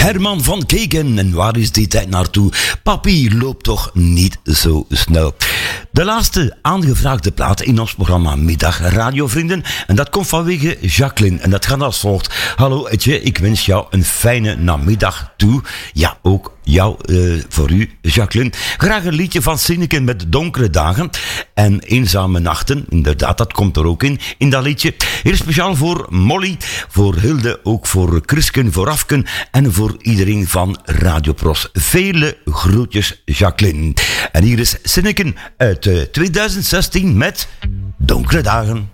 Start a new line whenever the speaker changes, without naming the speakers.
Herman van Keken. En waar is die tijd naartoe? Papi loopt toch niet zo snel. De laatste aangevraagde plaat in ons programma Middag Radiovrienden. En dat komt vanwege Jacqueline. En dat gaat als volgt. Hallo Etje, ik wens jou een fijne namiddag toe. Ja, ook jou, voor u, Jacqueline. Graag een liedje van Sinneken met donkere dagen en eenzame nachten. Inderdaad, dat komt er ook in dat liedje. Heel speciaal voor Molly, voor Hilde, ook voor Chrisken, voor Afken en voor iedereen van Radio Pros. Vele groetjes, Jacqueline. En hier is Sinneken uit 2016 met Donkere Dagen.